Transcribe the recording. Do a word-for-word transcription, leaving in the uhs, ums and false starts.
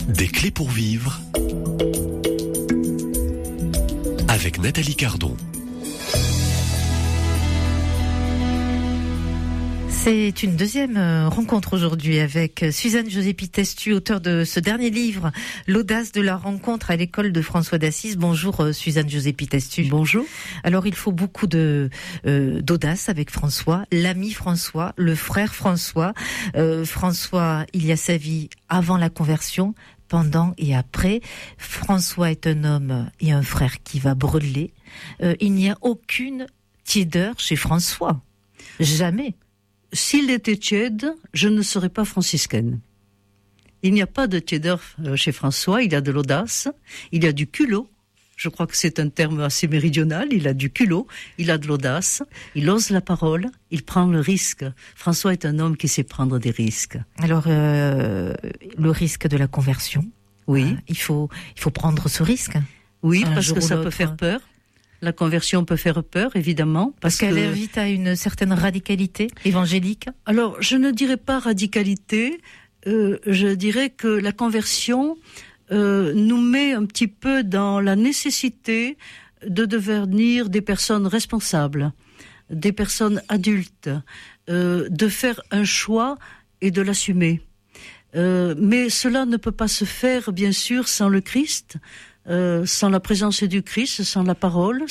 Des clés pour vivre avec Nathalie Cardon. C'est une deuxième rencontre aujourd'hui avec Suzanne Joseppi-Testu, auteure de ce dernier livre, L'audace de la rencontre à l'école de François d'Assise. Bonjour Suzanne Joseppi-Testu. Bonjour. Alors il faut beaucoup de euh, d'audace avec François, l'ami François, le frère François. Euh, François, il y a sa vie avant la conversion, pendant et après. François est un homme et un frère qui va brûler. Euh, il n'y a aucune tiédeur chez François. Jamais. S'il était tiède, je ne serais pas franciscaine. Il n'y a pas de tiédeur chez François, il y a de l'audace, il y a du culot. Je crois que c'est un terme assez méridional, il a du culot, il a de l'audace, il ose la parole, il prend le risque. François est un homme qui sait prendre des risques. Alors, euh, le risque de la conversion, oui, euh, il faut, il faut prendre ce risque. Oui, un parce que ça peut faire peur. La conversion peut faire peur, évidemment. Parce, parce qu'elle que... invite à une certaine radicalité évangélique. Alors, je ne dirais pas radicalité, euh, je dirais que la conversion euh, nous met un petit peu dans la nécessité de devenir des personnes responsables, des personnes adultes, euh, de faire un choix et de l'assumer. Euh, mais cela ne peut pas se faire, bien sûr, sans le Christ, euh, sans la présence du Christ, sans la parole,